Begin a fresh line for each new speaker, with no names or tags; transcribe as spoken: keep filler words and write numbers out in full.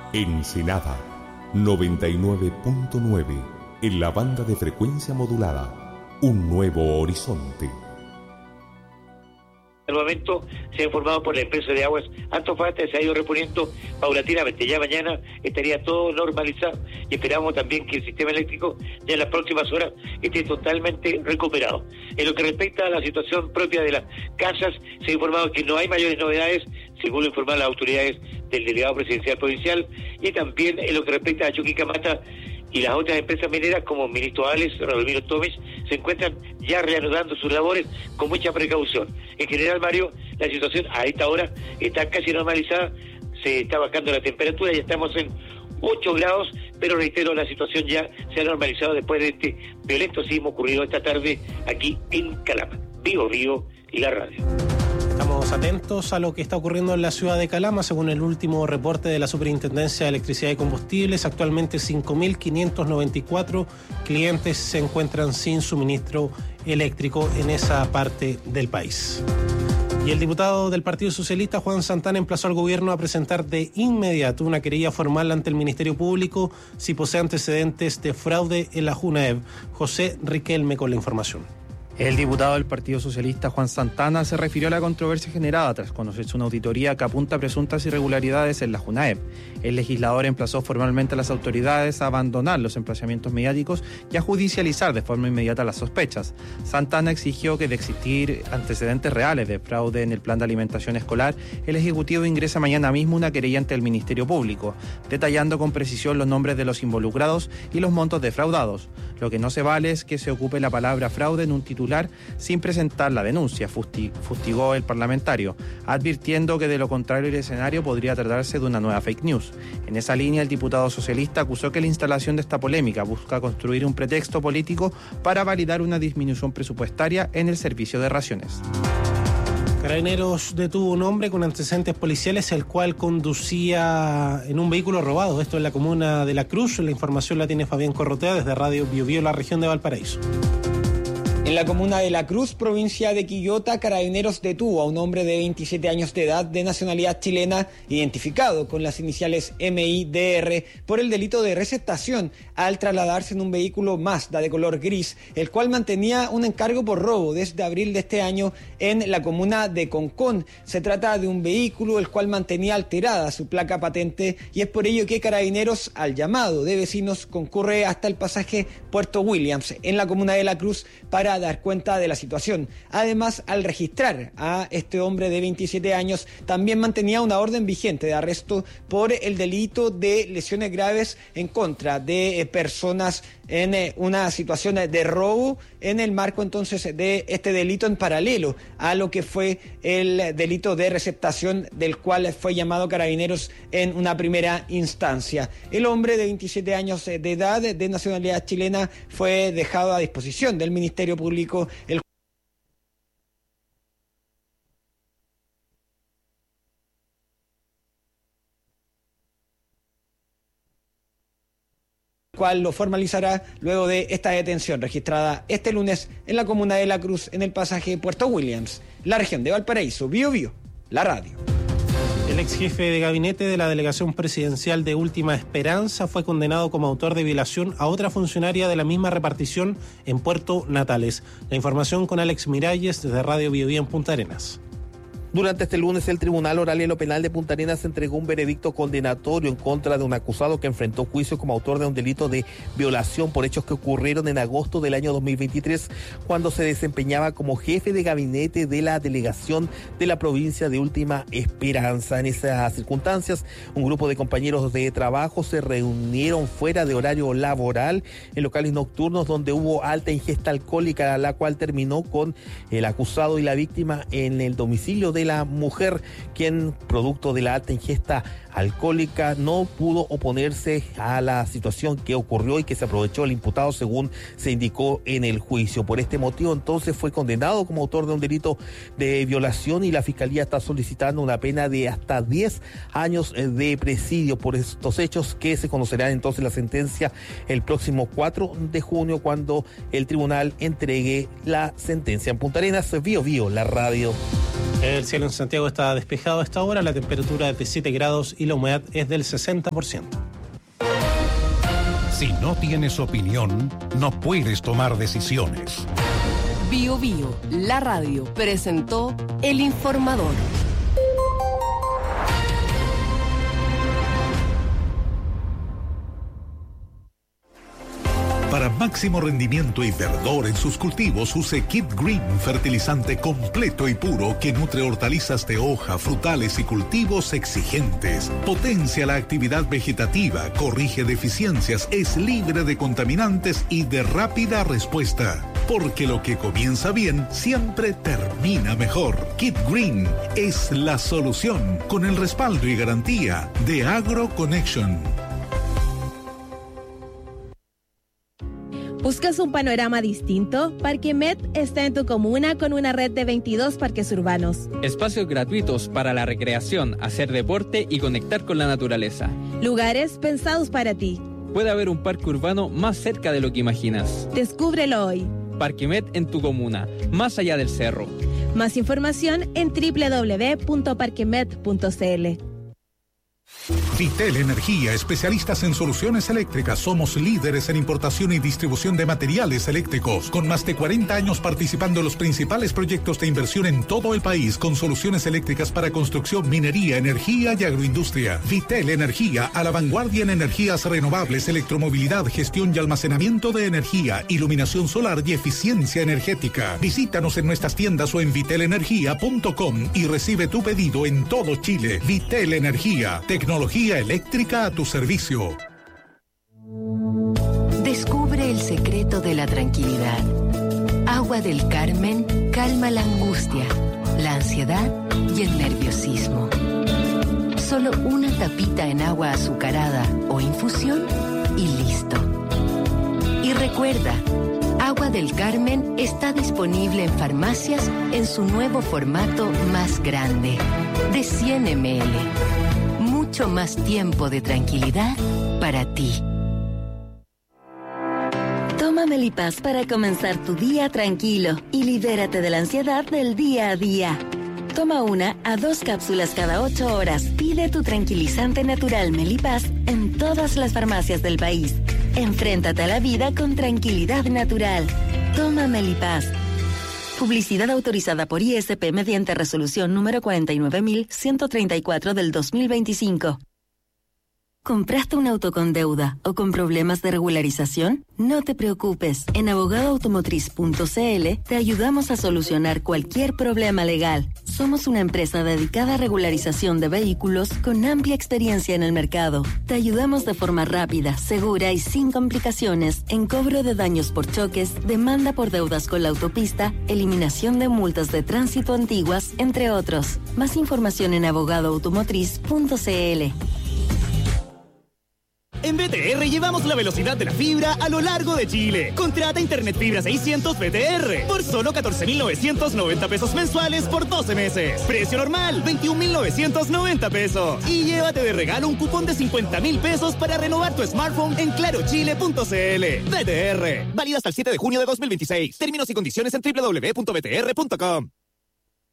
Ensenada noventa y nueve punto nueve en la banda de frecuencia modulada. Un nuevo horizonte.
Al momento se ha informado por la empresa de aguas Antofagasta, se ha ido reponiendo paulatinamente. Ya mañana estaría todo normalizado y esperamos también que el sistema eléctrico ya en las próximas horas esté totalmente recuperado. En lo que respecta a la situación propia de las casas, se ha informado que no hay mayores novedades, según lo informaron las autoridades del delegado presidencial provincial, y también en lo que respecta a Chuquicamata y las otras empresas mineras como Ministro Alex, Radomiro Tomis, se encuentran ya reanudando sus labores con mucha precaución. En general, Mario, la situación a esta hora está casi normalizada, se está bajando la temperatura, ya estamos en ocho grados, pero reitero, la situación ya se ha normalizado después de este violento sismo ocurrido esta tarde aquí en Calama. Vivo, vivo y la radio.
Estamos atentos a lo que está ocurriendo en la ciudad de Calama. Según el último reporte de la Superintendencia de Electricidad y Combustibles, actualmente cinco mil quinientos noventa y cuatro clientes se encuentran sin suministro eléctrico en esa parte del país. Y el diputado del Partido Socialista, Juan Santana, emplazó al gobierno a presentar de inmediato una querella formal ante el Ministerio Público si posee antecedentes de fraude en la JUNAEV. José Riquelme con la información.
El diputado del Partido Socialista, Juan Santana, se refirió a la controversia generada tras conocerse una auditoría que apunta a presuntas irregularidades en la JUNAEV. El legislador emplazó formalmente a las autoridades a abandonar los emplazamientos mediáticos y a judicializar de forma inmediata las sospechas. Santana exigió que, de existir antecedentes reales de fraude en el plan de alimentación escolar, el Ejecutivo ingresa mañana mismo una querella ante el Ministerio Público, detallando con precisión los nombres de los involucrados y los montos defraudados. Lo que no se vale es que se ocupe la palabra fraude en un titular sin presentar la denuncia, fustigó el parlamentario, advirtiendo que de lo contrario el escenario podría tratarse de una nueva fake news. En esa línea, el diputado socialista acusó que la instalación de esta polémica busca construir un pretexto político para validar una disminución presupuestaria en el servicio de raciones.
Carabineros detuvo un hombre con antecedentes policiales, el cual conducía en un vehículo robado. Esto en la comuna de La Cruz. La información la tiene Fabián Corrotea desde Radio Biobío, la región de Valparaíso.
En la comuna de La Cruz, provincia de Quillota, Carabineros detuvo a un hombre de veintisiete años de edad de nacionalidad chilena, identificado con las iniciales M I D R, por el delito de receptación al trasladarse en un vehículo Mazda de color gris, el cual mantenía un encargo por robo desde abril de este año en la comuna de Concón. Se trata de un vehículo el cual mantenía alterada su placa patente y es por ello que Carabineros, al llamado de vecinos, concurre hasta el pasaje Puerto Williams en la comuna de La Cruz para dar cuenta de la situación. Además, al registrar a este hombre de veintisiete años, también mantenía una orden vigente de arresto por el delito de lesiones graves en contra de personas en una situación de robo, en el marco entonces de este delito en paralelo a lo que fue el delito de receptación, del cual fue llamado Carabineros en una primera instancia. El hombre de veintisiete años de edad, de nacionalidad chilena, fue dejado a disposición del Ministerio Público, el cual lo formalizará luego de esta detención registrada este lunes en la comuna de La Cruz, en el pasaje Puerto Williams, la región de Valparaíso. Bio Bio, la radio.
El ex jefe de gabinete de la delegación presidencial de Última Esperanza fue condenado como autor de violación a otra funcionaria de la misma repartición en Puerto Natales. La información con Alex Miralles desde Radio Bio Bio en Punta Arenas.
Durante este lunes, el Tribunal Oral y lo Penal de Punta Arenas entregó un veredicto condenatorio en contra de un acusado que enfrentó juicio como autor de un delito de violación por hechos que ocurrieron en agosto del año dos mil veintitrés, cuando se desempeñaba como jefe de gabinete de la delegación de la provincia de Última Esperanza. En esas circunstancias, un grupo de compañeros de trabajo se reunieron fuera de horario laboral en locales nocturnos donde hubo alta ingesta alcohólica, la cual terminó con el acusado y la víctima en el domicilio de de la mujer, quien, producto de la alta ingesta alcohólica, no pudo oponerse a la situación que ocurrió y que se aprovechó el imputado, según se indicó en el juicio. Por este motivo, entonces, fue condenado como autor de un delito de violación y la Fiscalía está solicitando una pena de hasta diez años de presidio por estos hechos, que se conocerá entonces la sentencia el próximo cuatro de junio, cuando el tribunal entregue la sentencia. En Punta Arenas, Bio Bio, la radio.
El cielo en Santiago está despejado a esta hora, la temperatura es de siete grados y la humedad es del sesenta por ciento.
Si no tienes opinión, no puedes tomar decisiones.
Bio Bio, la radio, presentó El Informador.
Para máximo rendimiento y verdor en sus cultivos, use Kid Green, fertilizante completo y puro que nutre hortalizas de hoja, frutales y cultivos exigentes. Potencia la actividad vegetativa, corrige deficiencias, es libre de contaminantes y de rápida respuesta. Porque lo que comienza bien siempre termina mejor. Kid Green es la solución con el respaldo y garantía de AgroConnection.
¿Buscas un panorama distinto? Parquemet está en tu comuna con una red de veintidós parques urbanos.
Espacios gratuitos para la recreación, hacer deporte y conectar con la naturaleza.
Lugares pensados para ti.
Puede haber un parque urbano más cerca de lo que imaginas.
Descúbrelo hoy.
Parquemet en tu comuna, más allá del cerro.
Más información en doble u doble u doble u punto parquemet punto c l.
Vitel Energía, especialistas en soluciones eléctricas. Somos líderes en importación y distribución de materiales eléctricos, con más de cuarenta años participando en los principales proyectos de inversión en todo el país, con soluciones eléctricas para construcción, minería, energía y agroindustria. Vitel Energía, a la vanguardia en energías renovables, electromovilidad, gestión y almacenamiento de energía, iluminación solar y eficiencia energética. Visítanos en nuestras tiendas o en vitel energía punto com y recibe tu pedido en todo Chile. Vitel Energía, tecnología eléctrica a tu servicio.
Descubre el secreto de la tranquilidad. Agua del Carmen calma la angustia, la ansiedad y el nerviosismo. Solo una tapita en agua azucarada o infusión y listo. Y recuerda, Agua del Carmen está disponible en farmacias en su nuevo formato más grande, de cien mililitros. Mucho más tiempo de tranquilidad para ti.
Toma Melipaz para comenzar tu día tranquilo y libérate de la ansiedad del día a día. Toma una a dos cápsulas cada ocho horas. Pide tu tranquilizante natural Melipaz en todas las farmacias del país. Enfréntate a la vida con tranquilidad natural. Toma Melipaz. Publicidad autorizada por I S P mediante resolución número cuarenta y nueve mil ciento treinta y cuatro del dos mil veinticinco. ¿Compraste un auto con deuda o con problemas de regularización? No te preocupes. En abogado automotriz punto c l te ayudamos a solucionar cualquier problema legal. Somos una empresa dedicada a regularización de vehículos con amplia experiencia en el mercado. Te ayudamos de forma rápida, segura y sin complicaciones en cobro de daños por choques, demanda por deudas con la autopista, eliminación de multas de tránsito antiguas, entre otros. Más información en abogado automotriz punto c l.
En B T R llevamos la velocidad de la fibra a lo largo de Chile. Contrata Internet Fibra seiscientos B T R por solo catorce mil novecientos noventa pesos mensuales por doce meses. Precio normal, veintiún mil novecientos noventa pesos. Y llévate de regalo un cupón de cincuenta mil pesos para renovar tu smartphone en claro chile punto c l. B T R, válido hasta el siete de junio de dos mil veintiséis. Términos y condiciones en doble u doble u doble u punto b t r punto com.